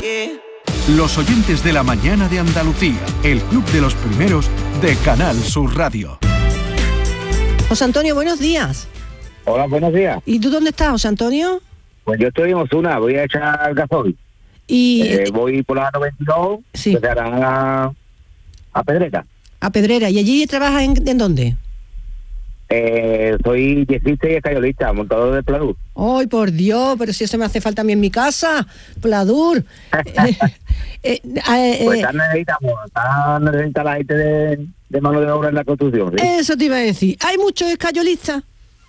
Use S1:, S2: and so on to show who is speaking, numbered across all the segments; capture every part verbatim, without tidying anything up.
S1: Los oyentes de la mañana de Andalucía, el club de los primeros de Canal Sur Radio.
S2: José Antonio, buenos días.
S3: Hola, buenos días.
S2: ¿Y tú dónde estás, José Antonio?
S3: Pues yo estoy en Osuna, voy a echar gasoil.
S2: Y
S3: eh, voy por la noventa y dos,
S2: sí.
S3: que a, a Pedrera.
S2: A Pedrera. ¿Y allí trabajas en, en dónde?
S3: Eh, soy diecista y escayolista, montador de Pladur.
S2: ¡Ay, por Dios! Pero si eso me hace falta a mí en mi casa, Pladur. eh, eh, eh,
S3: pues están necesitamos, están necesita la gente de, de mano de obra en la construcción, ¿sí?
S2: Eso te iba a decir. ¿Hay muchos escayolistas?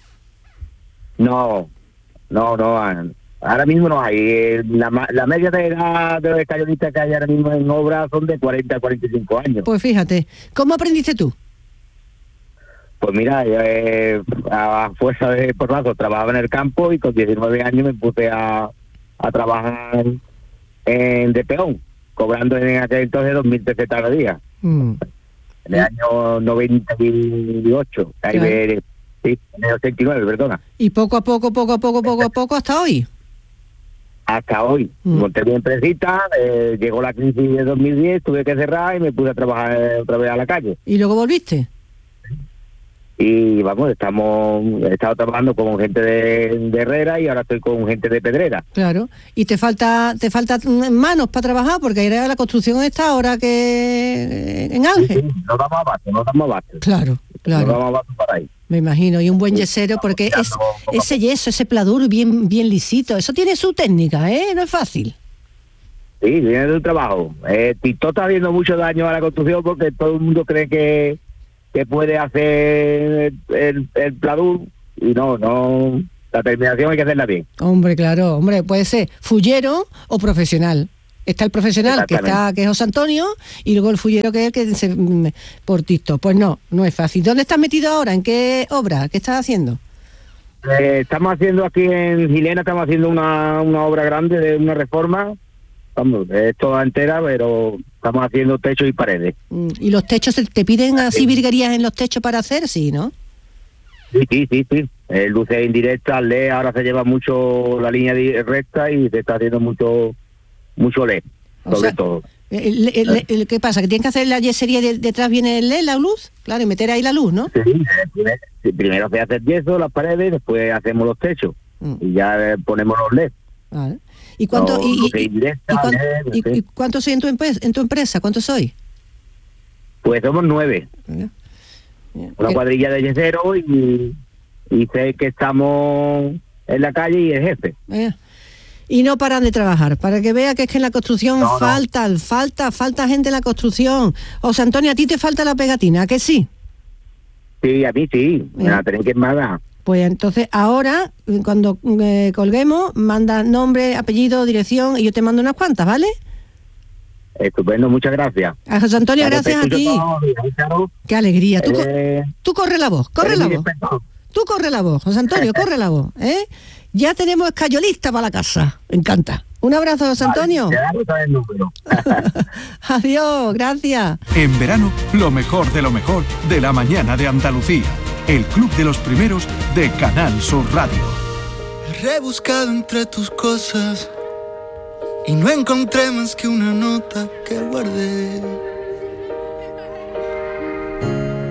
S3: No, no, no. Ahora mismo no hay. La, la media de edad de los escayolistas que hay ahora mismo en obra son de cuarenta a cuarenta y cinco años.
S2: Pues fíjate. ¿Cómo aprendiste tú?
S3: Pues mira, yo eh, a fuerza de porrazo trabajaba en el campo y con diecinueve años me puse a, a trabajar en de peón, cobrando en aquel entonces dos mil pesetas al día. Mm. En el año noventa y ocho, ahí
S2: claro.
S3: de, sí, en el ochenta y nueve, perdona.
S2: Y poco a poco, poco a poco, poco a poco, hasta hoy.
S3: Hasta hoy. Mm. Monté mi empresita, eh, llegó la crisis de dos mil diez, tuve que cerrar y me puse a trabajar otra vez a la calle.
S2: ¿Y luego volviste?
S3: Y vamos, estamos, he estado trabajando con gente de, de Herrera y ahora estoy con gente de Pedrera.
S2: Claro, y te falta te falta manos para trabajar, porque la construcción está ahora que en auge.
S3: Sí, sí, nos damos abasto, nos damos abasto.
S2: Claro, claro.
S3: Nos damos abasto para ahí.
S2: Me imagino, y un buen yesero, porque es, ese yeso, ese pladur bien bien lisito, eso tiene su técnica, ¿eh? No es fácil.
S3: Sí, viene de un trabajo. Eh, Tito está haciendo mucho daño a la construcción porque todo el mundo cree que que puede hacer el, el pladur y no, no, la terminación hay que hacerla bien.
S2: Hombre, claro, hombre, puede ser fullero o profesional. Está el profesional que está que es José Antonio y luego el fullero que es el que se por Tito. Pues no, no es fácil. ¿Dónde estás metido ahora? ¿En qué obra? ¿Qué estás haciendo?
S3: Eh, estamos haciendo aquí en Gilena, estamos haciendo una, una obra grande de una reforma. Vamos, es toda entera, pero estamos haciendo techos y paredes.
S2: ¿Y los techos te piden así sí. virguerías en los techos para hacer? Sí, ¿no?
S3: Sí, sí, sí, sí. Eh, luces indirectas, L E D, ahora se lleva mucho la línea recta y se está haciendo mucho mucho L E D,
S2: o
S3: sobre
S2: sea,
S3: todo.
S2: El, el, el, el, ¿Qué pasa? ¿Que tienes que hacer la yesería de, detrás viene el L E D, la luz? Claro, y meter ahí la luz, ¿no?
S3: Sí, primero, primero se hace el yeso, las paredes, después hacemos los techos mm. y ya ponemos los L E D.
S2: Vale. ¿Y cuánto, no, y, y, y, directa, y, cuánto, L E D, y, y cuántos soy en tu, en tu empresa? ¿Cuántos soy?
S3: Pues somos nueve. Yeah. Yeah. Una ¿Qué? Cuadrilla de yeseros y, y sé que estamos en la calle y el jefe.
S2: Yeah. Y no paran de trabajar, para que vea que es que en la construcción no, falta, no. falta, falta gente en la construcción. José Antonio, ¿a ti te falta la pegatina? ¿A que sí?
S3: Sí, a mí sí, me la tenés que mandar.
S2: Pues entonces ahora, cuando eh, colguemos, manda nombre, apellido, dirección y yo te mando unas cuantas, ¿vale?
S3: Estupendo, muchas gracias.
S2: A José Antonio, claro, gracias a ti. Todo, Qué alegría. Tú, eh, tú corre la voz, corre la voz. Tú corre la voz, José Antonio, corre la voz, ¿eh? Ya tenemos escayolista para la casa. Me encanta. Un abrazo, José Antonio.
S3: Vale, el número.
S2: Adiós, gracias.
S1: En verano, lo mejor de lo mejor de la mañana de Andalucía. El club de los primeros de Canal Sur Radio.
S4: He rebuscado entre tus cosas y no encontré más que una nota que guardé.